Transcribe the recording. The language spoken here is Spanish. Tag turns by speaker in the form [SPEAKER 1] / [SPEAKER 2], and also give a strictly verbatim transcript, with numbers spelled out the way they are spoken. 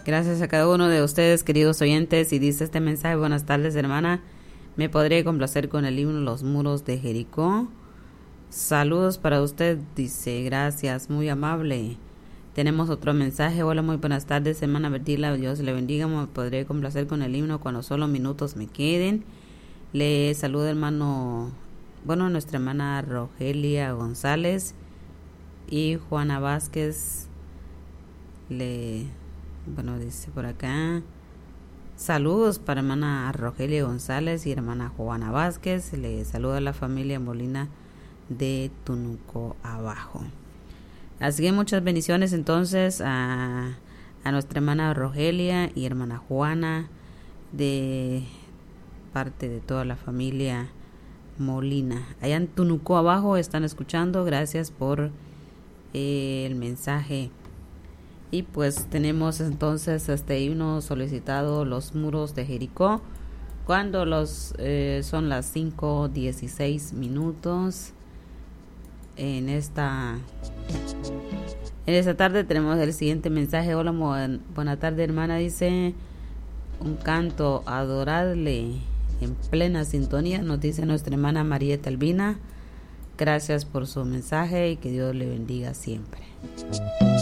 [SPEAKER 1] Gracias a cada uno de ustedes, queridos oyentes. Y dice este mensaje: buenas tardes, hermana. Me podría complacer con el himno Los muros de Jericó. Saludos para usted, dice. Gracias, muy amable. Tenemos otro mensaje. Hola, muy buenas tardes, hermana Bertila. Dios le bendiga. Me podría complacer con el himno Cuando solo minutos me queden. Le saluda, hermano, bueno, nuestra hermana Rogelia González y Juana Vázquez. Le, bueno, dice por acá: saludos para hermana Rogelia González y hermana Juana Vázquez. Le saluda a la familia Molina de Tunuco Abajo. Así que muchas bendiciones entonces a, a nuestra hermana Rogelia y hermana Juana, de parte de toda la familia Molina. Allá en Tunuco Abajo están escuchando. Gracias por eh, el mensaje. Y pues tenemos entonces este himno solicitado, Los muros de Jericó, cuando los eh, son las cinco dieciséis minutos. En esta en esta tarde tenemos el siguiente mensaje. Hola, buen, buena tarde, hermana. Dice: un canto, adorarle en plena sintonía, nos dice nuestra hermana Marieta Albina. Gracias por su mensaje y que Dios le bendiga siempre.